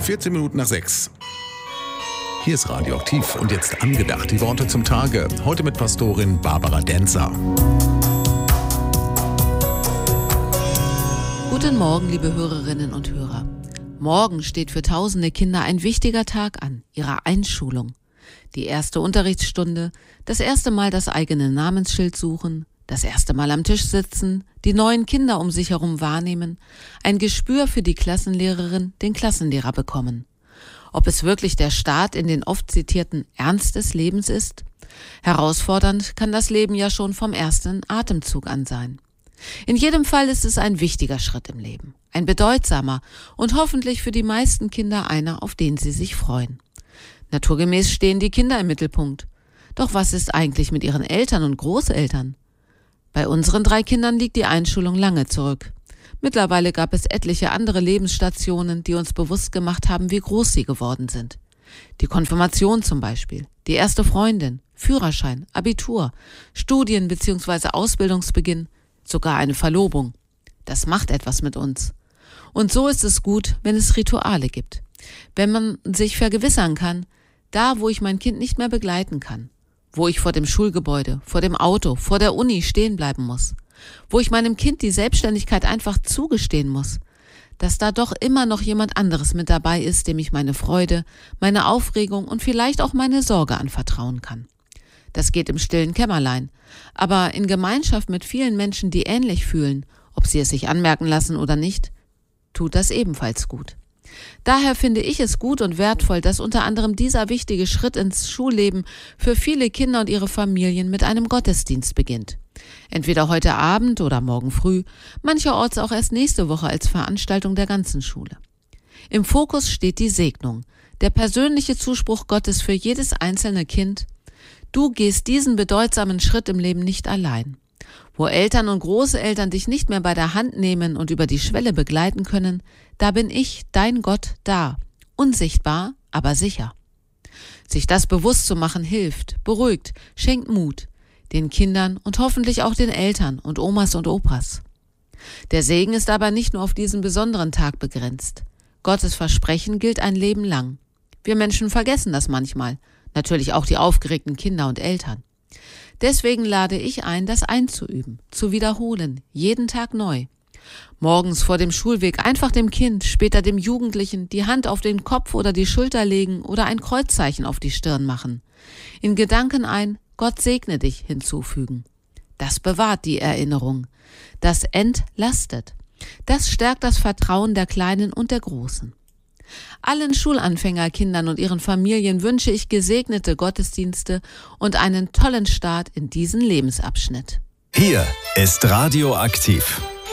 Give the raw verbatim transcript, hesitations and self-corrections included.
vierzehn Minuten nach sechs. Hier ist Radioaktiv und jetzt angedacht die Worte zum Tage. Heute mit Pastorin Barbara Denzer. Guten Morgen, liebe Hörerinnen und Hörer. Morgen steht für tausende Kinder ein wichtiger Tag an, ihre Einschulung. Die erste Unterrichtsstunde, das erste Mal das eigene Namensschild suchen, das erste Mal am Tisch sitzen, die neuen Kinder um sich herum wahrnehmen, ein Gespür für die Klassenlehrerin, den Klassenlehrer bekommen. Ob es wirklich der Start in den oft zitierten Ernst des Lebens ist? Herausfordernd kann das Leben ja schon vom ersten Atemzug an sein. In jedem Fall ist es ein wichtiger Schritt im Leben, ein bedeutsamer und hoffentlich für die meisten Kinder einer, auf den sie sich freuen. Naturgemäß stehen die Kinder im Mittelpunkt. Doch was ist eigentlich mit ihren Eltern und Großeltern? Bei unseren drei Kindern liegt die Einschulung lange zurück. Mittlerweile gab es etliche andere Lebensstationen, die uns bewusst gemacht haben, wie groß sie geworden sind. Die Konfirmation zum Beispiel, die erste Freundin, Führerschein, Abitur, Studien- bzw. Ausbildungsbeginn, sogar eine Verlobung. Das macht etwas mit uns. Und so ist es gut, wenn es Rituale gibt. Wenn man sich vergewissern kann, da wo ich mein Kind nicht mehr begleiten kann, wo ich vor dem Schulgebäude, vor dem Auto, vor der Uni stehen bleiben muss, wo ich meinem Kind die Selbstständigkeit einfach zugestehen muss, dass da doch immer noch jemand anderes mit dabei ist, dem ich meine Freude, meine Aufregung und vielleicht auch meine Sorge anvertrauen kann. Das geht im stillen Kämmerlein, aber in Gemeinschaft mit vielen Menschen, die ähnlich fühlen, ob sie es sich anmerken lassen oder nicht, tut das ebenfalls gut. Daher finde ich es gut und wertvoll, dass unter anderem dieser wichtige Schritt ins Schulleben für viele Kinder und ihre Familien mit einem Gottesdienst beginnt. Entweder heute Abend oder morgen früh, mancherorts auch erst nächste Woche als Veranstaltung der ganzen Schule. Im Fokus steht die Segnung, der persönliche Zuspruch Gottes für jedes einzelne Kind: Du gehst diesen bedeutsamen Schritt im Leben nicht allein. Wo Eltern und Großeltern dich nicht mehr bei der Hand nehmen und über die Schwelle begleiten können, da bin ich, dein Gott, da. Unsichtbar, aber sicher. Sich das bewusst zu machen hilft, beruhigt, schenkt Mut. Den Kindern und hoffentlich auch den Eltern und Omas und Opas. Der Segen ist aber nicht nur auf diesen besonderen Tag begrenzt. Gottes Versprechen gilt ein Leben lang. Wir Menschen vergessen das manchmal. Natürlich auch die aufgeregten Kinder und Eltern. Deswegen lade ich ein, das einzuüben, zu wiederholen, jeden Tag neu. Morgens vor dem Schulweg einfach dem Kind, später dem Jugendlichen die Hand auf den Kopf oder die Schulter legen oder ein Kreuzzeichen auf die Stirn machen. In Gedanken ein Gott segne dich hinzufügen. Das bewahrt die Erinnerung. Das entlastet. Das stärkt das Vertrauen der Kleinen und der Großen. Allen Schulanfängerkindern und ihren Familien wünsche ich gesegnete Gottesdienste und einen tollen Start in diesen Lebensabschnitt. Hier ist Radioaktiv.